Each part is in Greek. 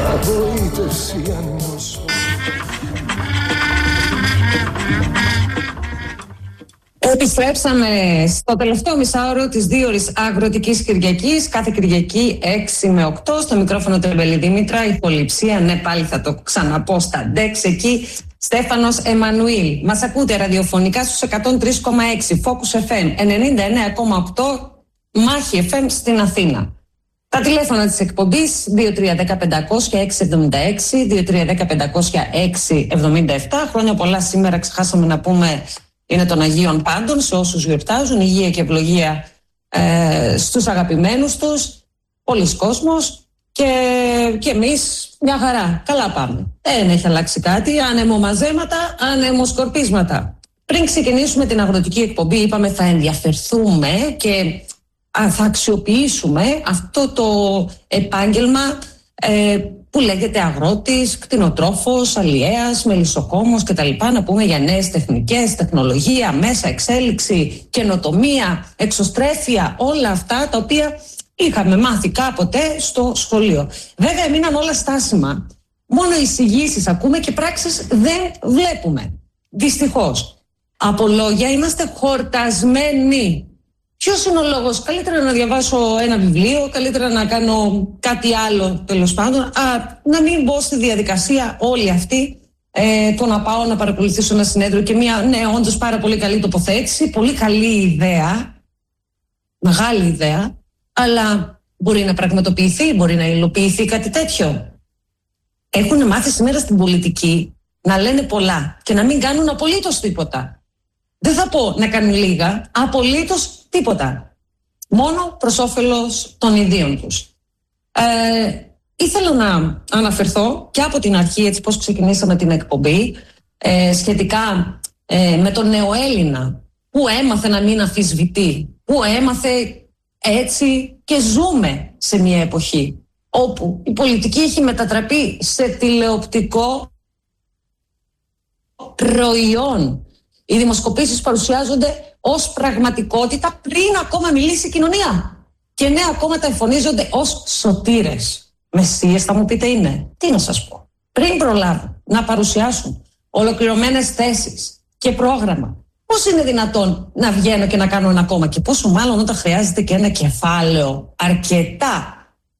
Απογοήτευση αν νιώσω. Επιστρέψαμε στο τελευταίο μισάωρο της 2ωρης Αγροτικής Κυριακής. Κάθε Κυριακή 6 με 8 στο μικρόφωνο Τεμπελή Δήμητρα. Ηχοληψία, ναι, πάλι θα το ξαναπώ στα ντεξ εκεί. Στέφανος Εμμανουήλ. Μας ακούτε ραδιοφωνικά στους 103,6 Focus FM, 99,8 Μάχη FM στην Αθήνα. Τα τηλέφωνα της εκπομπής 2310-500-676, 2310-500-677. Χρόνια πολλά σήμερα, ξεχάσαμε να πούμε, είναι των Αγίων Πάντων σε όσους γιορτάζουν. Υγεία και ευλογία στους αγαπημένους τους. Πολλοί κόσμος και εμείς μια χαρά. Καλά πάμε. Δεν έχει αλλάξει κάτι. Ανεμομαζέματα, ανεμοσκορπίσματα. Πριν ξεκινήσουμε την αγροτική εκπομπή, είπαμε θα ενδιαφερθούμε και θα αξιοποιήσουμε αυτό το επάγγελμα που λέγεται αγρότης, κτηνοτρόφος, αλλιέας, μελισσοκόμος κτλ. Να πούμε για νέες τεχνικές, τεχνολογία, μέσα εξέλιξη, καινοτομία, εξωστρέφεια, όλα αυτά τα οποία είχαμε μάθει κάποτε στο σχολείο. Βέβαια έμειναν όλα στάσιμα. Μόνο εισηγήσεις ακούμε και πράξεις δεν βλέπουμε. Δυστυχώς. Από λόγια είμαστε χορτασμένοι. Ποιος είναι ο λόγος? Καλύτερα να διαβάσω ένα βιβλίο, καλύτερα να κάνω κάτι άλλο, τέλος πάντων. Να μην μπω στη διαδικασία όλη αυτή, το να πάω να παρακολουθήσω ένα συνέδριο και μια, ναι, όντως πάρα πολύ καλή τοποθέτηση, πολύ καλή ιδέα, μεγάλη ιδέα, αλλά μπορεί να πραγματοποιηθεί, μπορεί να υλοποιηθεί κάτι τέτοιο. Έχουν μάθει σήμερα στην πολιτική να λένε πολλά και να μην κάνουν απολύτως τίποτα. Δεν θα πω να κάνουν λίγα, απολύτως τίποτα. Μόνο προς όφελος των ιδίων τους. Ήθελα να αναφερθώ και από την αρχή, έτσι πώς ξεκινήσαμε την εκπομπή, σχετικά με τον νεοέλληνα που έμαθε να μην αμφισβητεί, που έμαθε έτσι, και ζούμε σε μια εποχή όπου η πολιτική έχει μετατραπεί σε τηλεοπτικό προϊόν. Οι δημοσκοπήσεις παρουσιάζονται ως πραγματικότητα πριν ακόμα μιλήσει η κοινωνία. Και νέα κόμματα εμφανίζονται ως σωτήρες. Μεσσίες θα μου πείτε είναι. Τι να σας πω. Πριν προλάβουν να παρουσιάσουν ολοκληρωμένες θέσεις και πρόγραμμα, πώς είναι δυνατόν να βγαίνω και να κάνω ένα κόμμα? Και πόσο μάλλον όταν χρειάζεται και ένα κεφάλαιο αρκετά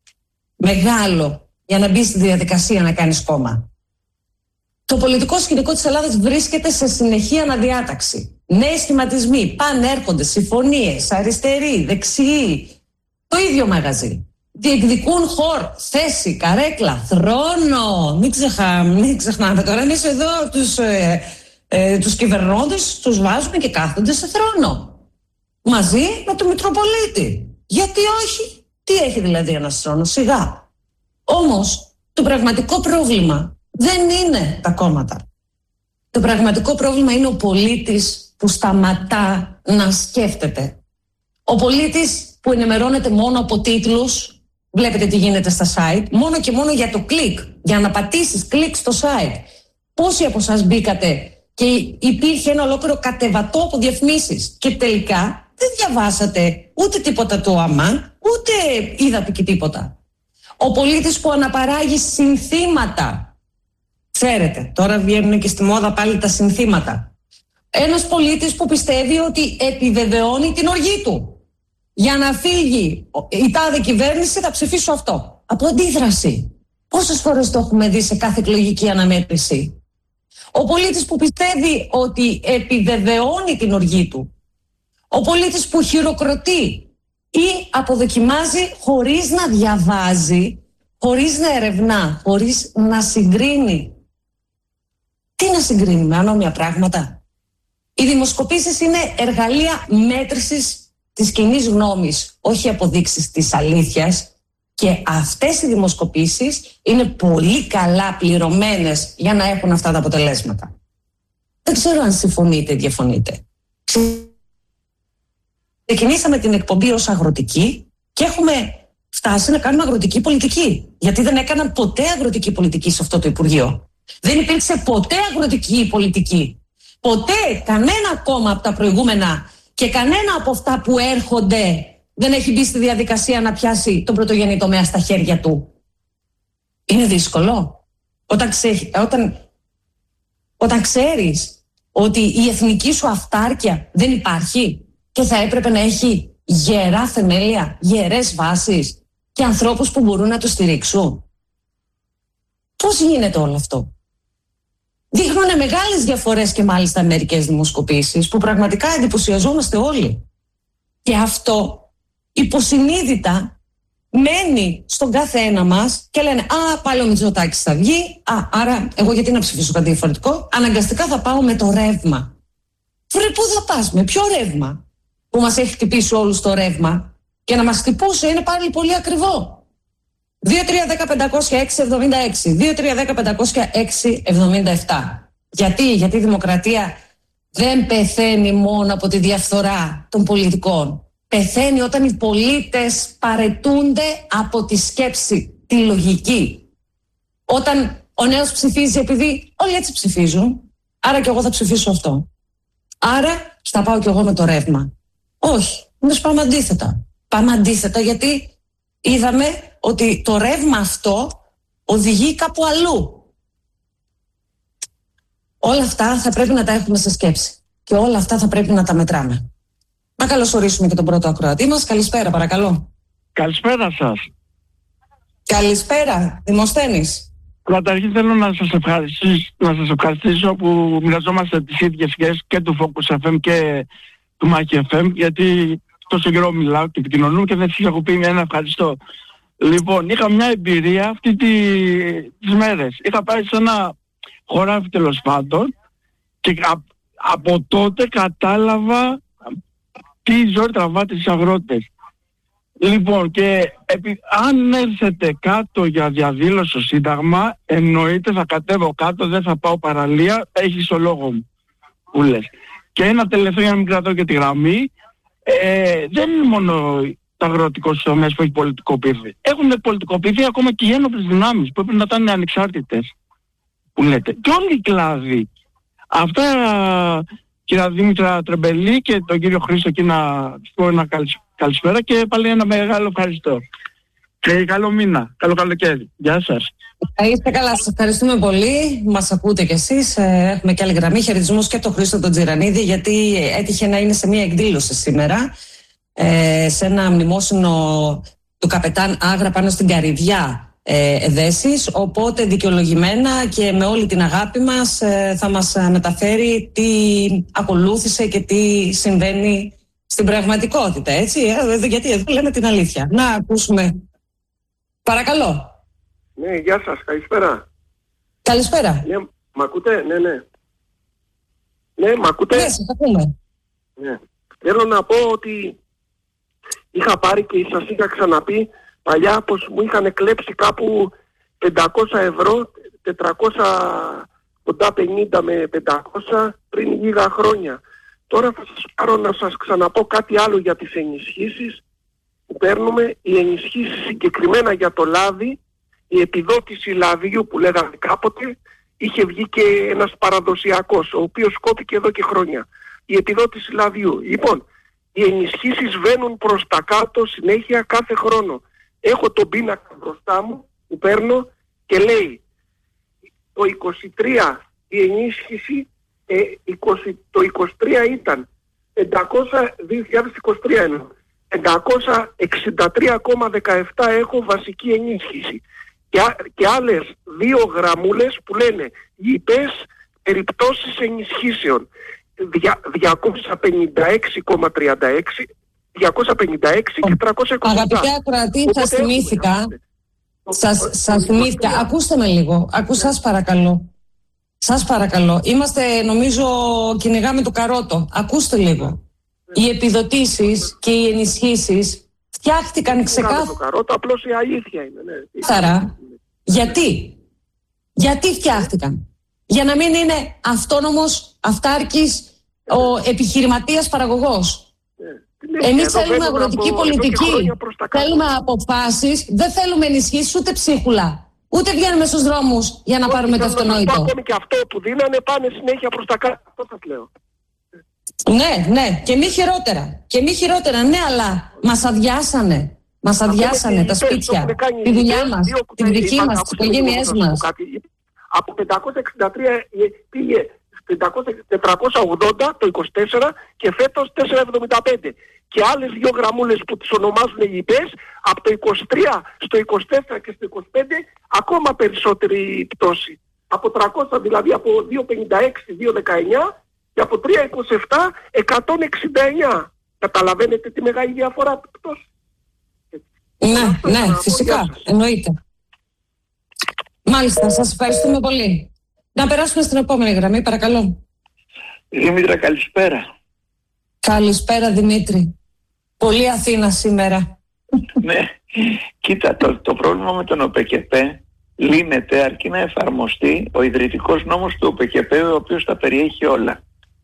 μεγάλο για να μπει στη διαδικασία να κάνεις κόμμα. Το πολιτικό σκηνικό της Ελλάδας βρίσκεται σε συνεχή αναδιάταξη. Νέοι σχηματισμοί, πανέρχονται, συμφωνίες, αριστεροί, δεξιοί. Το ίδιο μαγαζί. Διεκδικούν χώρο, θέση, καρέκλα, θρόνο. Μην ξεχνάμε τώρα, εμείς εδώ τους κυβερνώντες τους βάζουμε και κάθονται σε θρόνο. Μαζί με τον Μητροπολίτη. Γιατί όχι? Τι έχει δηλαδή ένας θρόνος? Σιγά. Όμως το πραγματικό πρόβλημα δεν είναι τα κόμματα. Το πραγματικό πρόβλημα είναι ο πολίτης που σταματά να σκέφτεται. Ο πολίτης που ενημερώνεται μόνο από τίτλους, βλέπετε τι γίνεται στα site, μόνο και μόνο για το κλικ, για να πατήσεις κλικ στο site. Πόσοι από εσάς μπήκατε και υπήρχε ένα ολόκληρο κατεβατό από διαφημίσεις και τελικά δεν διαβάσατε ούτε τίποτα το αμάν, ούτε είδατε και τίποτα. Ο πολίτης που αναπαράγει συνθήματα. Ξέρετε, τώρα βγαίνουν και στη μόδα πάλι τα συνθήματα. Ένας πολίτης που πιστεύει ότι επιβεβαιώνει την οργή του. Για να φύγει η τάδε κυβέρνηση θα ψηφίσω αυτό. Από αντίδραση. Πόσες φορές το έχουμε δει σε κάθε εκλογική αναμέτρηση. Ο πολίτης που πιστεύει ότι επιβεβαιώνει την οργή του. Ο πολίτης που χειροκροτεί ή αποδοκιμάζει χωρίς να διαβάζει, χωρίς να ερευνά, χωρίς να συγκρίνει. Τι να συγκρίνει με ανώμια πράγματα? Οι δημοσκοπήσεις είναι εργαλεία μέτρησης της κοινής γνώμης, όχι αποδείξεις της αλήθειας, και αυτές οι δημοσκοπήσεις είναι πολύ καλά πληρωμένες για να έχουν αυτά τα αποτελέσματα. Δεν ξέρω αν συμφωνείτε ή διαφωνείτε. Ξεκινήσαμε την εκπομπή ως αγροτική και έχουμε φτάσει να κάνουμε αγροτική πολιτική. Γιατί δεν έκαναν ποτέ αγροτική πολιτική σε αυτό το Υπουργείο. Δεν υπήρξε ποτέ αγροτική πολιτική. Ποτέ κανένα κόμμα από τα προηγούμενα και κανένα από αυτά που έρχονται δεν έχει μπει στη διαδικασία να πιάσει τον πρωτογενή τομέα στα χέρια του. Είναι δύσκολο. Όταν ξέρεις ότι η εθνική σου αυτάρκεια δεν υπάρχει και θα έπρεπε να έχει γερά θεμέλια, γερές βάσεις και ανθρώπους που μπορούν να το στηρίξουν. Πώς γίνεται όλο αυτό? Δείχνουν μεγάλες διαφορές και μάλιστα μερικές δημοσκοπήσεις που πραγματικά εντυπωσιαζόμαστε όλοι. Και αυτό υποσυνείδητα μένει στον κάθε ένα μας και λένε πάλι ο Μητσοτάκης θα βγει, άρα εγώ γιατί να ψηφίσω κάτι διαφορετικό? Αναγκαστικά θα πάω με το ρεύμα. Βρε, πού θα πας, με ποιο ρεύμα? Που μας έχει χτυπήσει όλους το ρεύμα και να μας χτυπούσε είναι πάλι πολύ ακριβό. 2-3-10-506-76-2-3-10-506-77. Γιατί η δημοκρατία δεν πεθαίνει μόνο από τη διαφθορά των πολιτικών. Πεθαίνει όταν οι πολίτες παραιτούνται από τη σκέψη, τη λογική. Όταν ο νέος ψηφίζει επειδή όλοι έτσι ψηφίζουν, άρα και εγώ θα ψηφίσω αυτό. Άρα θα πάω και εγώ με το ρεύμα. Όχι, εμείς πάμε αντίθετα. Πάμε αντίθετα γιατί είδαμε ότι το ρεύμα αυτό οδηγεί κάπου αλλού. Όλα αυτά θα πρέπει να τα έχουμε σε σκέψη και όλα αυτά θα πρέπει να τα μετράμε. Να καλωσορίσουμε και τον πρώτο ακροατή μας. Καλησπέρα, παρακαλώ. Καλησπέρα σας. Καλησπέρα, Δημοσθένης. Καταρχήν θέλω να σας ευχαριστήσω που μοιραζόμαστε τις ίδιες σχέσεις και του Focus FM και του Maki FM, γιατί τόσο καιρό μιλάω και επικοινωνούμε και δεν σας έχω πει ένα ευχαριστώ. Λοιπόν, είχα μια εμπειρία αυτή τις μέρες. Είχα πάει σε ένα χωράφι τέλος πάντων και από τότε κατάλαβα τι ζωή τραβάτε στις αγρότες. Λοιπόν, και αν έρθετε κάτω για διαδήλωση στο Σύνταγμα, εννοείται θα κατέβω κάτω, δεν θα πάω παραλία, έχεις το λόγο μου που λες. Και ένα τελευταίο για να μην κρατώ και τη γραμμή, δεν είναι μόνο το αγροτικό τομέα που έχει πολιτικοποιηθεί. Έχουν πολιτικοποιηθεί ακόμα και οι ένοπλες δυνάμεις που πρέπει να ήταν ανεξάρτητες, που λέτε. Και όλοι οι κλάδοι. Αυτά, κυρία Δήμητρα Τρεμπελή και τον κύριο Χρήστο, εκεί να πω ένα καλησπέρα και πάλι ένα μεγάλο ευχαριστώ. Και καλό μήνα, καλό καλοκαίρι. Γεια σας. Είστε καλά, σας ευχαριστούμε πολύ. Μας ακούτε κι εσείς. Έχουμε και άλλη γραμμή. Χαιρετισμούς και τον Χρήστο τον Τζιρανίδη, γιατί έτυχε να είναι σε μια εκδήλωση σήμερα, σε ένα μνημόσυνο του καπετάν Άγρα πάνω στην Καρυδιά Εδέσης, οπότε δικαιολογημένα και με όλη την αγάπη μας θα μας μεταφέρει τι ακολούθησε και τι συμβαίνει στην πραγματικότητα, έτσι, γιατί εδώ λέμε την αλήθεια. Να ακούσουμε. Παρακαλώ. Ναι, γεια σας, καλησπέρα. Καλησπέρα. Ναι, μ' ακούτε, ναι. Ναι, μ' ακούτε. Ναι, σας ακούμε. Ναι. Θέλω να πω ότι είχα πάρει και σας είχα ξαναπεί παλιά πως μου είχαν κλέψει κάπου 500 ευρώ, 400, κοντά 50 με 500 πριν λίγα χρόνια. Τώρα θα σας πάρω να σας ξαναπώ κάτι άλλο για τις ενισχύσεις που παίρνουμε. Οι ενισχύσεις συγκεκριμένα για το λάδι, η επιδότηση λαδιού που λέγαμε κάποτε, είχε βγει και ένας παραδοσιακός, ο οποίος κόπηκε εδώ και χρόνια. Η επιδότηση λαδιού. Λοιπόν, οι ενισχύσεις βαίνουν προς τα κάτω συνέχεια κάθε χρόνο. Έχω τον πίνακα μπροστά μου που παίρνω και λέει το 23 η ενίσχυση, το 23 ήταν 563,17 έχω βασική ενίσχυση και άλλες 2 γραμμούλες που λένε λοιπές περιπτώσεις ενισχύσεων 256,36 και 327. Αγαπητέ ακροατή, σας θυμήθηκα. Σας θυμήθηκα. Ακούστε με λίγο. Σας παρακαλώ. Είμαστε, νομίζω, κυνηγάμε το καρότο. Ακούστε λίγο. Οι επιδοτήσεις και οι ενισχύσεις φτιάχτηκαν ξεκάθαρα. Το καρότο, απλώς η αλήθεια είναι. Ναι. Γιατί φτιάχτηκαν? Για να μην είναι αυτόνομος, αυτάρκης, ο επιχειρηματίας παραγωγός. Εμείς θέλουμε αγροτική πολιτική, θέλουμε αποφάσεις, δεν θέλουμε ενισχύσεις ούτε ψίχουλα. Ούτε βγαίνουμε στους δρόμους για να πάρουμε το αυτονόητο. Ακόμη και αυτό που δίνανε πάνε συνέχεια προς τα κάτω. Αυτό σας λέω. Ναι, και μη χειρότερα. Ναι, αλλά μας αδειάσανε. Μας αδειάσανε τα σπίτια, τη δουλειά μας, τη δική μας, τις οικογένειές μας. Από 563 πήγε 480 το 24 και φέτος 475. Και άλλες δύο γραμμούλες που τις ονομάζουν οι ΙΠΕΣ, από το 23 στο 24 και στο 25 ακόμα περισσότερη πτώση. Από 300 δηλαδή, από 256, 219 και από 327, 169. Καταλαβαίνετε τη μεγάλη διαφορά πτώση. Ναι, φυσικά, εννοείται. Μάλιστα, σας ευχαριστούμε πολύ. Να περάσουμε στην επόμενη γραμμή, παρακαλώ. Δήμητρα, καλησπέρα. Καλησπέρα, Δημήτρη. Πολύ Αθήνα σήμερα. Ναι, κοίτα, το πρόβλημα με τον ΟΠΕΚΕΠΕ λύνεται αρκεί να εφαρμοστεί ο ιδρυτικός νόμος του ΟΠΕΚΕΠΕ, ο οποίος τα περιέχει όλα.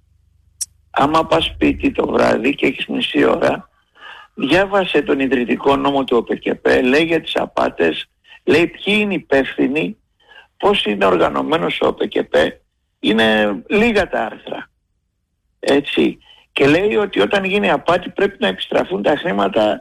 Άμα πας σπίτι το βράδυ και έχεις μισή ώρα, διάβασε τον ιδρυτικό νόμο του ΟΠΕΚΕΠΕ, λέει για τις απάτες, λέει ποιοι είναι υπεύθυνοι, πώς είναι οργανωμένος ο ΟΠΕΚΕΠΕ, είναι λίγα τα άρθρα. Έτσι. Και λέει ότι όταν γίνει απάτη πρέπει να επιστραφούν τα χρήματα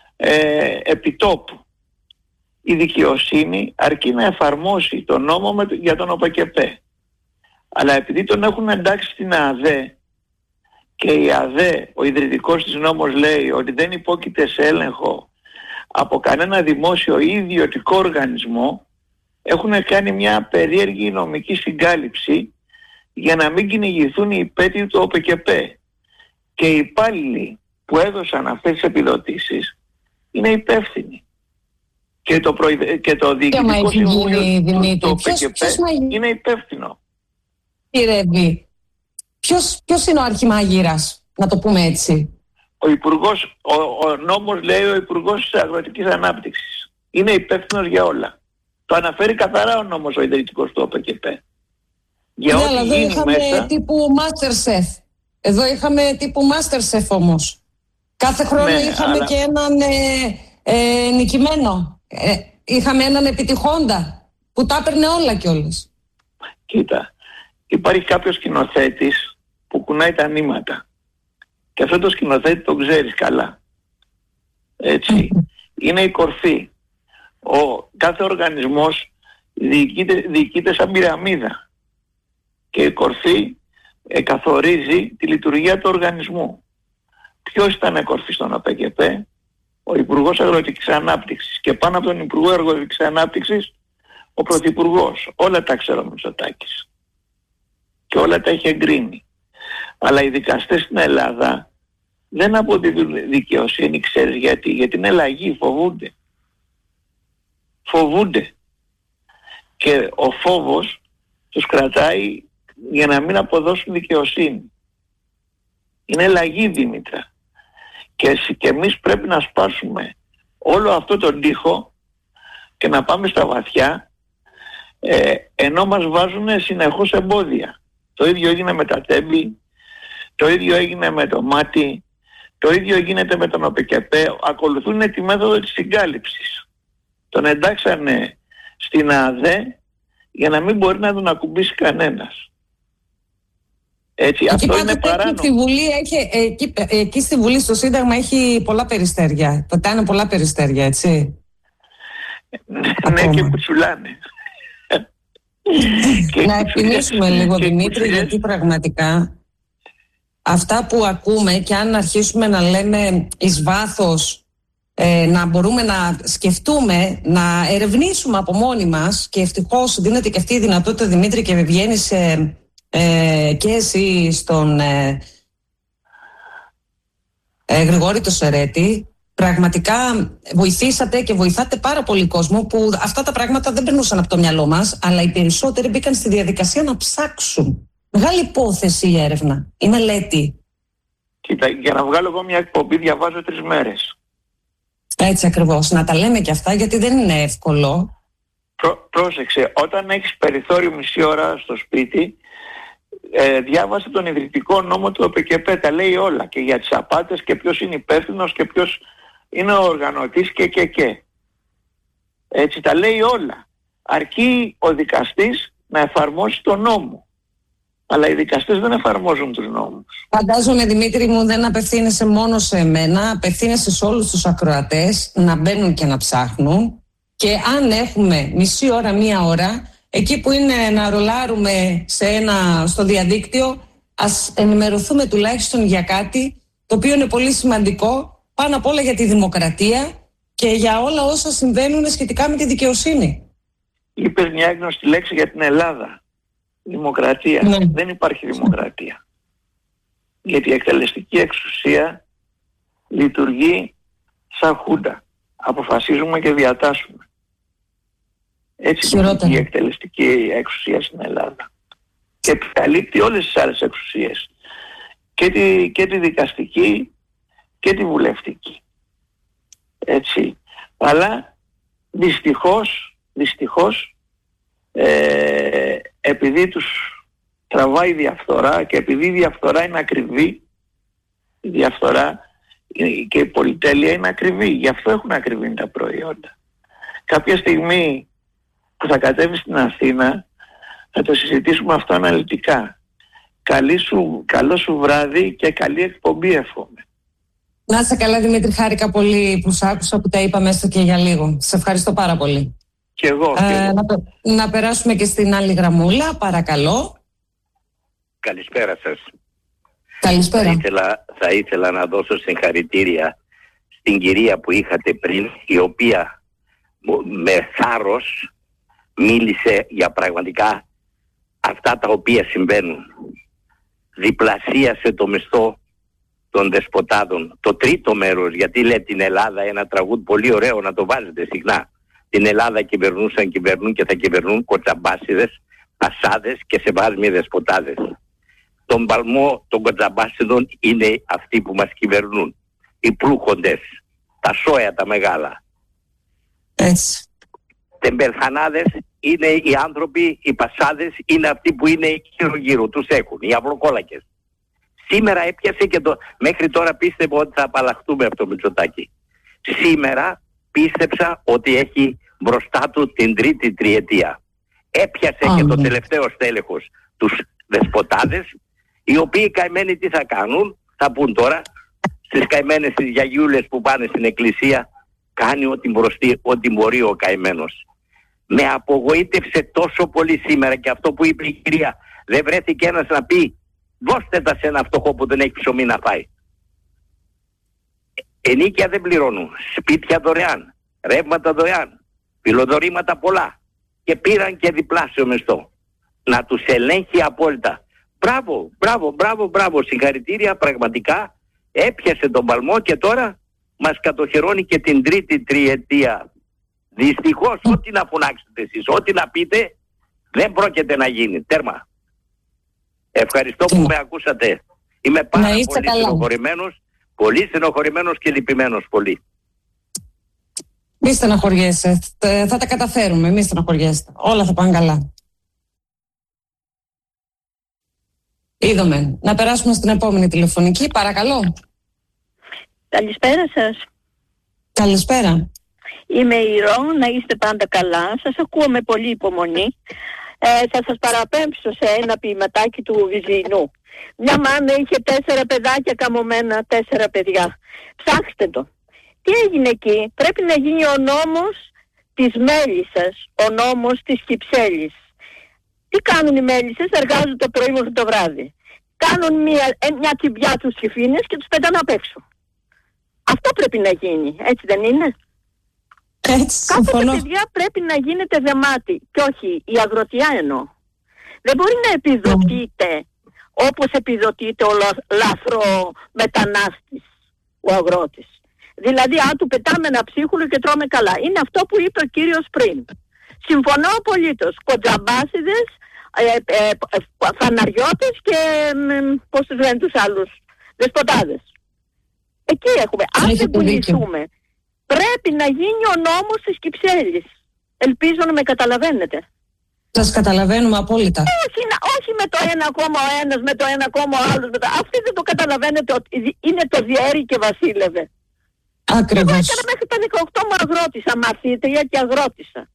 επιτόπου. Η δικαιοσύνη αρκεί να εφαρμόσει τον νόμο για τον ΟΠΕΚΕΠΕ. Αλλά επειδή τον έχουν εντάξει στην ΑΔΕ και η ΑΔΕ, ο ιδρυτικός της νόμος λέει ότι δεν υπόκειται σε έλεγχο από κανένα δημόσιο ή ιδιωτικό οργανισμό, έχουν κάνει μια περίεργη νομική συγκάλυψη για να μην κυνηγηθούν οι υπέτειοι του ΟΠΕΚΕΠΕ. Και οι υπάλληλοι που έδωσαν αυτές τις επιδοτήσεις είναι υπεύθυνοι. Και το Διοικητικό Συμβούλιο του ΟΠΕΚΕΠΕ είναι υπεύθυνο. Κύριε, ποιος είναι ο αρχιμάγειρας, να το πούμε έτσι? Ο νόμος λέει ο Υπουργός της Αγροτικής Ανάπτυξης. Είναι υπεύθυνος για όλα. Το αναφέρει καθαρά ο νόμος ο ιδρυτικός του ΟΠΕΚΕΠΕ. Για ό,τι εδώ γίνει είχαμε μέσα... τύπου Masterchef. Εδώ είχαμε τύπου Masterchef όμως. Κάθε χρόνο είχαμε και έναν νικημένο. Είχαμε έναν επιτυχόντα που τα έπαιρνε όλα κιόλας. Κοίτα, υπάρχει κάποιος σκηνοθέτης που κουνάει τα νήματα. Και αυτό το σκηνοθέτη το ξέρεις καλά. Έτσι. Είναι η κορφή. Κάθε οργανισμός διοικείται σαν πυραμίδα. Και η κορφή καθορίζει τη λειτουργία του οργανισμού. Ποιος ήταν κορφή στον ΟΠΕΚΕΠΕ? Ο Υπουργός Αγροτικής Ανάπτυξης. Και πάνω από τον Υπουργό Αγροτικής Ανάπτυξης ο Πρωθυπουργός. Όλα τα ξέρω ο Μητσοτάκης. Και όλα τα έχει εγκρίνει. Αλλά οι δικαστές στην Ελλάδα δεν αποδίδουν δικαιοσύνη, ξέρεις γιατί? Γιατί είναι λαγοί, φοβούνται. Και ο φόβος τους κρατάει για να μην αποδώσουν δικαιοσύνη. Είναι λαγοί, Δήμητρα. Και εμείς πρέπει να σπάσουμε όλο αυτό τον τοίχο και να πάμε στα βαθιά, ενώ μας βάζουν συνεχώς εμπόδια. Το ίδιο έγινε με τα τέμπη, το ίδιο έγινε με το μάτι, το ίδιο γίνεται με τον ΟΠΕΚΕΠΕ. Ακολουθούν τη μέθοδο της συγκάλυψης. Τον εντάξανε στην ΑΔΕ για να μην μπορεί να τον ακουμπήσει κανένας. Έτσι, εκεί αυτό είναι παράνομο. Στη Βουλή εκεί στη Βουλή στο Σύνταγμα έχει πολλά περιστέρια. Πετάνε πολλά περιστέρια, έτσι. Ναι, και πουτσουλάνε. Να εκτιμήσουμε λίγο, Δημήτρη, γιατί πραγματικά αυτά που ακούμε, και αν αρχίσουμε να λέμε εις βάθος, να μπορούμε να σκεφτούμε, να ερευνήσουμε από μόνοι μας, και ευτυχώς δίνεται και αυτή η δυνατότητα, Δημήτρη, και βγαίνεις και εσύ στον Γρηγόρη το Σερέτη. Πραγματικά βοηθήσατε και βοηθάτε πάρα πολύ κόσμο που αυτά τα πράγματα δεν περνούσαν από το μυαλό μας, αλλά οι περισσότεροι μπήκαν στη διαδικασία να ψάξουν. Μεγάλη υπόθεση η έρευνα, η μελέτη. Κοίτα, για να βγάλω εγώ μια εκπομπή διαβάζω 3 μέρες. Έτσι ακριβώς, να τα λέμε και αυτά, γιατί δεν είναι εύκολο. Πρόσεξε, όταν έχεις περιθώριο μισή ώρα στο σπίτι, διάβασε τον ιδρυτικό νόμο του ΟΠΕΚΕΠΕ, τα λέει όλα, και για τις απάτες και ποιος είναι υπεύθυνος και ποιος είναι ο οργανωτής και. Έτσι τα λέει όλα. Αρκεί ο δικαστής να εφαρμόσει τον νόμο. Αλλά οι δικαστές δεν εφαρμόζουν τους νόμους. Φαντάζομαι, Δημήτρη μου, δεν απευθύνεσαι μόνο σε εμένα, απευθύνεσαι σε όλους τους ακροατές να μπαίνουν και να ψάχνουν. Και αν έχουμε μισή ώρα, μία ώρα, εκεί που είναι να ρολάρουμε στο διαδίκτυο, ας ενημερωθούμε τουλάχιστον για κάτι το οποίο είναι πολύ σημαντικό, πάνω απ' όλα για τη δημοκρατία και για όλα όσα συμβαίνουν σχετικά με τη δικαιοσύνη. Είπες μια έγνωστη λέξη για την Ελλάδα. Δημοκρατία. Ναι. Δεν υπάρχει δημοκρατία. Γιατί η εκτελεστική εξουσία λειτουργεί σαν χούντα. Αποφασίζουμε και διατάσσουμε. Έτσι λειτουργεί η εκτελεστική εξουσία στην Ελλάδα. Και επικαλύπτει όλες τις άλλες εξουσίες. Και τη δικαστική και τη βουλευτική. Έτσι. Αλλά δυστυχώς επειδή τους τραβάει διαφθορά και επειδή η διαφθορά είναι ακριβή, η διαφθορά και η πολυτέλεια είναι ακριβή, γι' αυτό έχουν ακριβή τα προϊόντα. Κάποια στιγμή που θα κατέβει στην Αθήνα θα το συζητήσουμε αυτό αναλυτικά. Καλό σου βράδυ και καλή εκπομπή εύχομαι. Να είσαι καλά, Δημήτρη, χάρηκα πολύ που σ' άκουσα, που τα είπαμε έστω και για λίγο. Σε ευχαριστώ πάρα πολύ. Και εγώ. Να περάσουμε και στην άλλη γραμμούλα, παρακαλώ. Καλησπέρα σας. Καλησπέρα. Θα ήθελα να δώσω συγχαρητήρια στην κυρία που είχατε πριν, η οποία με θάρρος μίλησε για πραγματικά αυτά τα οποία συμβαίνουν. Διπλασίασε το μισθό των δεσποτάδων. Το τρίτο μέρος, γιατί λέει την Ελλάδα, ένα τραγούδι πολύ ωραίο να το βάζετε συχνά. Την Ελλάδα κυβερνούν και θα κυβερνούν κοτσαμπάσιδες, πασάδες και σεβάσμοι δεσποτάδες. Τον παλμό των κοτσαμπάσιδων είναι αυτοί που μας κυβερνούν. Οι πλούχοντες, τα σόια τα μεγάλα. Έτσι. Τεμπελχανάδες είναι οι άνθρωποι, οι πασάδες είναι αυτοί που είναι γύρω-γύρω, τους έχουν, οι αυλοκόλακες. Σήμερα έπιασε και μέχρι τώρα πίστευα ότι θα απαλλαχτούμε από το Μητσοτάκη. Σήμερα πίστεψα ότι έχει μπροστά του την τρίτη τριετία. Έπιασε και το τελευταίο στέλεχος, τους δεσποτάδες, οι οποίοι καημένοι τι θα κάνουν, θα πούν τώρα στις καημένες τις γιαγιούλες που πάνε στην εκκλησία, κάνει ό,τι μπορεί ο καημένος. Με απογοήτευσε τόσο πολύ σήμερα και αυτό που είπε η κυρία, δεν βρέθηκε ένας να πει δώστε τα σε ένα φτωχό που δεν έχει ψωμί να φάει. Ενίκια δεν πληρώνουν, σπίτια δωρεάν, ρεύματα δωρεάν, πυλοδορήματα πολλά και πήραν και διπλάσιο μισθό. Να τους ελέγχει απόλυτα. Μπράβο, συγχαρητήρια, πραγματικά έπιασε τον παλμό και τώρα μας κατοχυρώνει και την τρίτη τριετία. Δυστυχώς ό,τι να φωνάξετε εσείς, ό,τι να πείτε δεν πρόκειται να γίνει. Τέρμα. Ευχαριστώ που με ακούσατε. Είμαι πάρα πολύ στενοχωρημένος και λυπημένος πολύ. Μη στεναχωριέσαι. Θα τα καταφέρουμε. Μη στεναχωριέστε. Όλα θα πάνε καλά. Είδαμε. Να περάσουμε στην επόμενη τηλεφωνική. Παρακαλώ. Καλησπέρα σας. Καλησπέρα. Είμαι η Ρο, να είστε πάντα καλά. Σας ακούω με πολύ υπομονή. Θα σας παραπέμψω σε ένα ποιηματάκι του Βυζινού. Μια μάνα είχε 4 παιδάκια καμωμένα, 4 παιδιά. Ψάξτε το. Τι έγινε εκεί? Πρέπει να γίνει ο νόμος της Μέλισσας, ο νόμος της Κυψέλης. Τι κάνουν οι Μέλισσες? Εργάζονται το πρωί μέχρι το βράδυ. Κάνουν μια τσιμπιά τους κυφίνες και τους πετάνε απ' έξω. Αυτό πρέπει να γίνει, έτσι δεν είναι? Κάποτε παιδιά πρέπει να γίνετε δεμάτι και όχι η αγροτιά εννοώ. Δεν μπορεί να επιδοτείτε όπως επιδοτείται ο λαθρομετανάστης ο αγρότης. Δηλαδή του πετάμε ένα ψίχουλο και τρώμε καλά. Είναι αυτό που είπε ο κύριος πριν. Συμφωνώ απολύτως. Κοντζαμπάσιδες, φαναριώτες και πώς τους λένε τους άλλους, δεσποτάδες. Εκεί έχουμε. Αν δεν πουληθούμε, πρέπει να γίνει ο νόμος της Κυψέλης. Ελπίζω να με καταλαβαίνετε. Σας καταλαβαίνουμε απόλυτα. Όχι με το ένα κόμμα ο ένας, με το ένα κόμμα ο άλλος. Αυτοί δεν το καταλαβαίνετε ότι είναι το διέρη και βασίλευε. Ακριβώς. Εγώ έκανα μέχρι τα 18 μου αγρότησα, μαθήτρια και αγρότησα.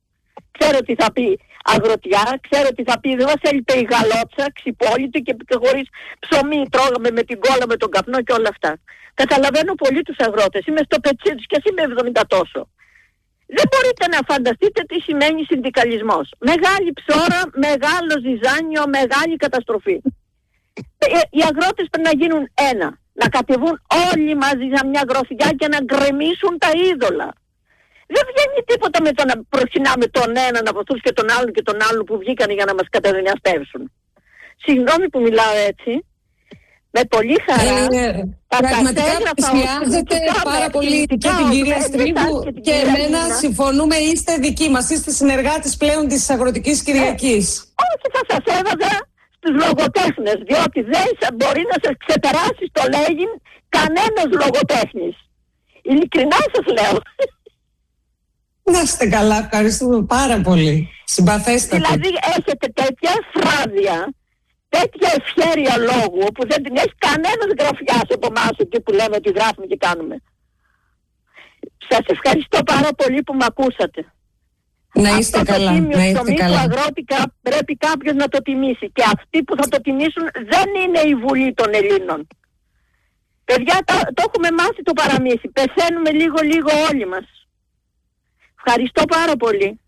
ξέρω τι θα πει αγροτιά, ξέρω τι θα πει, δεν μας έλειπε η γαλότσα, ξυπόλυτη και χωρίς ψωμί τρώγαμε με την κόλλα, με τον καπνό και όλα αυτά. Καταλαβαίνω πολύ τους αγρότες, είμαι στο πετσί τους και εσύ είμαι 70 τόσο. Δεν μπορείτε να φανταστείτε τι σημαίνει συνδικαλισμός. Μεγάλη ψώρα, μεγάλο ζυζάνιο, μεγάλη καταστροφή. Οι αγρότες πρέπει να γίνουν ένα. Να κατεβούν όλοι μαζί σε μια γροθιά και να γκρεμίσουν τα είδωλα. Δεν βγαίνει τίποτα με το να προσκυνάμε τον έναν από αυτούς και τον άλλον και τον άλλον που βγήκαν για να μας καταδυναστεύσουν. Συγγνώμη που μιλάω έτσι. Με πολύ χαρά. Πραγματικά πλησιάζετε πάρα πολύ και την κυρία Στρίβου και εμένα. Συμφωνούμε, είστε δικοί μας. Είστε συνεργάτες πλέον της Αγροτικής Κυριακής. Όχι, θα σας έβαζα στους λογοτέχνες, διότι δεν μπορεί να σας ξεπεράσει στο λέγειν κανένας λογοτέχνης. Ειλικρινά σας λέω. Να είστε καλά, ευχαριστούμε πάρα πολύ. Συμπαθέστατα. Δηλαδή έχετε τέτοια φράδια, τέτοια ευχέρεια λόγου που δεν την έχει κανένας γραφιάς από εμάς εκεί που λέμε ότι γράφουμε και κάνουμε. Σας ευχαριστώ πάρα πολύ που με ακούσατε. Να είστε καλά. Να είστε καλά. Το αγρότη πρέπει κάποιος να το τιμήσει και αυτοί που θα το τιμήσουν δεν είναι η Βουλή των Ελλήνων. Παιδιά, το έχουμε μάθει το παραμύθι. Πεθαίνουμε λίγο όλοι μας. Ευχαριστώ πάρα πολύ.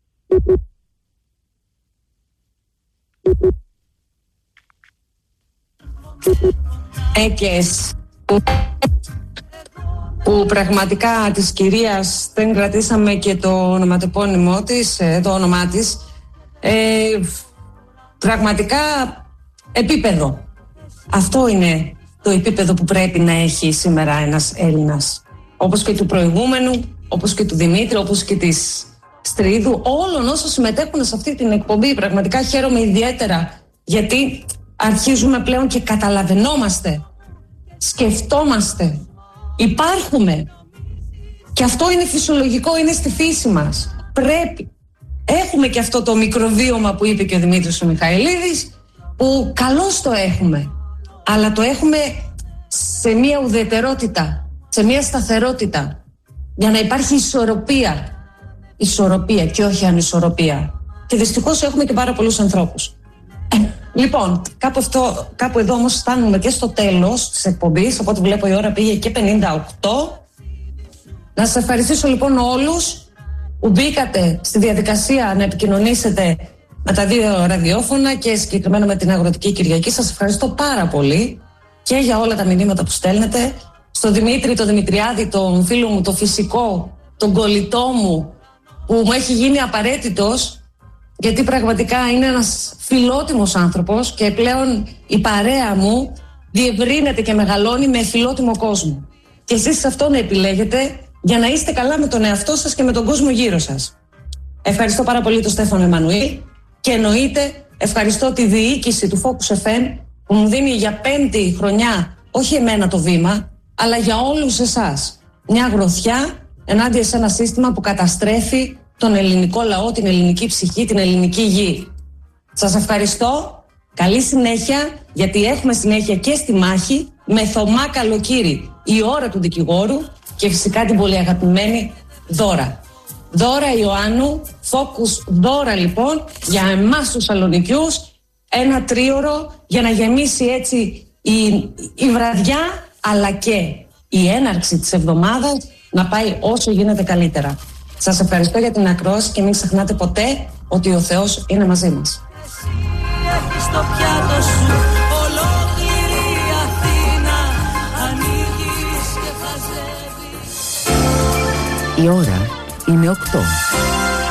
Έκες που πραγματικά της κυρίας δεν κρατήσαμε και το ονοματεπώνυμό της, το όνομά της, πραγματικά επίπεδο. Αυτό είναι το επίπεδο που πρέπει να έχει σήμερα ένας Έλληνας, όπως και του προηγούμενου, όπως και του Δημήτρη, όπως και της Στρίδου, όλων όσων συμμετέχουν σε αυτή την εκπομπή. Πραγματικά χαίρομαι ιδιαίτερα, γιατί αρχίζουμε πλέον και καταλαβαίνόμαστε, σκεφτόμαστε, υπάρχουμε. Και αυτό είναι φυσιολογικό, είναι στη φύση μας. Πρέπει. Έχουμε και αυτό το μικροβίωμα που είπε και ο Δημήτρης ο Μιχαηλίδης, που καλώς το έχουμε. Αλλά το έχουμε σε μια ουδετερότητα, σε μια σταθερότητα, για να υπάρχει ισορροπία. Ισορροπία και όχι ανισορροπία. Και δυστυχώς έχουμε και πάρα πολλούς ανθρώπους. Λοιπόν, κάπου εδώ όμως φτάνουμε και στο τέλος της εκπομπής, οπότε βλέπω η ώρα πήγε και 58. Να σας ευχαριστήσω λοιπόν όλους που μπήκατε στη διαδικασία να επικοινωνήσετε με τα δύο ραδιόφωνα και συγκεκριμένα με την Αγροτική Κυριακή. Σας ευχαριστώ πάρα πολύ και για όλα τα μηνύματα που στέλνετε. Στο Δημήτρη, τον Δημητριάδη, τον φίλο μου, το φυσικό, τον κολλητό μου, που μου έχει γίνει απαραίτητος, γιατί πραγματικά είναι ένας φιλότιμος άνθρωπος και πλέον η παρέα μου διευρύνεται και μεγαλώνει με φιλότιμο κόσμο. Και εσείς αυτόν επιλέγετε για να είστε καλά με τον εαυτό σας και με τον κόσμο γύρω σας. Ευχαριστώ πάρα πολύ τον Στέφανο Εμμανουήλ και εννοείται ευχαριστώ τη διοίκηση του Focus FM που μου δίνει για 5η χρονιά, όχι εμένα το βήμα, αλλά για όλους εσάς, μια γροθιά ενάντια σε ένα σύστημα που καταστρέφει τον ελληνικό λαό, την ελληνική ψυχή, την ελληνική γη. Σας ευχαριστώ, καλή συνέχεια, γιατί έχουμε συνέχεια και στη μάχη με Θωμά Καλοκύρη, η ώρα του δικηγόρου και φυσικά την πολύ αγαπημένη Δώρα. Δώρα Ιωάννου, Focus Δώρα λοιπόν, για εμάς τους Σαλονικιούς, ένα τρίωρο για να γεμίσει έτσι η βραδιά, αλλά και η έναρξη της εβδομάδας να πάει όσο γίνεται καλύτερα. Σας ευχαριστώ για την ακρόαση και μην ξεχνάτε ποτέ ότι ο Θεός είναι μαζί μας. Η ώρα είναι 8.